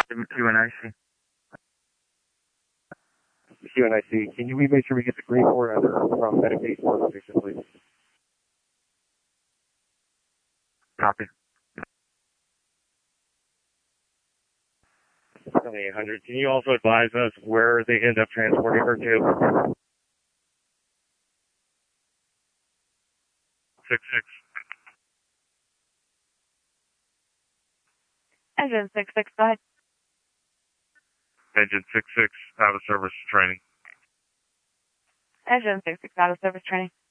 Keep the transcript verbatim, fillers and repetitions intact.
Q N I C. Q N I C. Can you we make sure we get the green for either from medication or location, please? Copy. eight hundred. Can you also advise us where they end up transporting her to? Six six. Engine six six, go ahead. Engine six six, out of service training. Engine six six, out of service training.